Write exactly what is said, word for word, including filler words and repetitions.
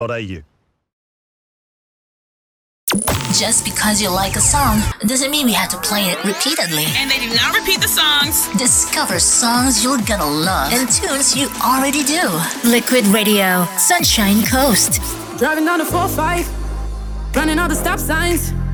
Just because you like a song doesn't mean we have to play it repeatedly. And they do not repeat the songs. Discover songs you're gonna love and tunes you already do. Liquid Radio, Sunshine Coast. Driving down the four five, running all the stop signs.